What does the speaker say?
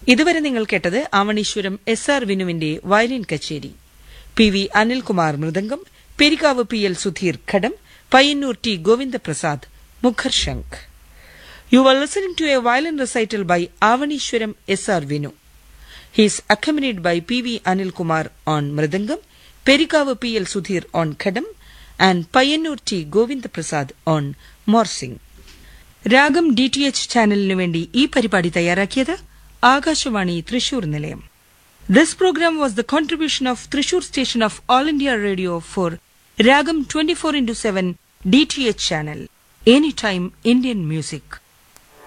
ഇതുവരെ നിങ്ങൾ കേട്ടത് ആവണീശ്വരം എസ്.ആർ. വിനുവിന്റെ വയലിൻ കച്ചേരി. പി.വി. അനിൽകുമാർ മൃദംഗം, പെരിക്കാവ് പി.എൽ. സുധീർ ഘടം, പയ്യന്നൂർ ടി. ഗോവിന്ദപ്രസാദ് മുഖർ ശംഖ്. You were listening to a violin recital by Avanishwaram S.R. Vinu. He is accompanied by P.V. Anil Kumar on Mridangam, Perikavu P.L. Sudhir on Khadam, and Payyanur T. Govinda Prasad on Morsing. Ragam DTH ചാനലിനു വേണ്ടി ഈ പരിപാടി തയ്യാറാക്കിയത് ആകാശവാണി തൃശൂർ നിലയം. This program was the contribution of Thrissur station of All India Radio for Ragam 24/7 DTH channel. Anytime Indian music.